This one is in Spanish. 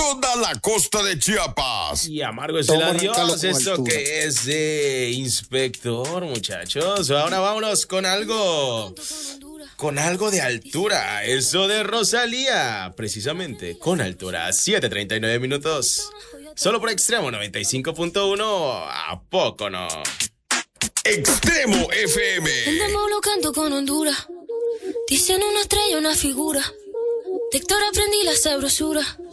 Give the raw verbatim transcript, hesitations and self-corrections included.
toda la costa de Chiapas. Y amargo es el adiós, eso que es de Inspector, muchachos. Ahora vámonos con algo, con algo de altura, eso de Rosalía, precisamente, con altura, siete treinta y nueve minutos. Solo por Extremo noventa y cinco punto uno, ¿a poco no? Extremo F M. Andamos canto con Honduras. Dicen una estrella, una figura. De Héctor aprendí la sabrosura.